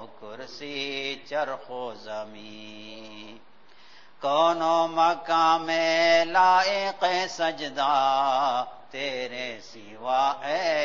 कुर्सी चरखो ज़मीं। कौनो मकामे लायक़ सजदा तेरे सिवा ए